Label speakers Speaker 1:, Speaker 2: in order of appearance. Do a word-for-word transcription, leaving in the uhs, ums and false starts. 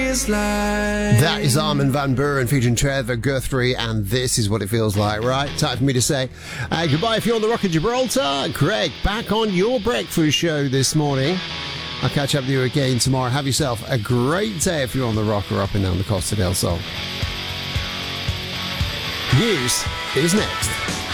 Speaker 1: feels like.
Speaker 2: That is Armin van Buuren featuring Trevor Guthrie, and this is what it feels like, right? Time for me to say uh, goodbye if you're on the Rock of Gibraltar. Greg, back on your breakfast show this morning. I'll catch up with you again tomorrow. Have yourself a great day if you're on the Rock or up and down the Costa del Sol. News is next.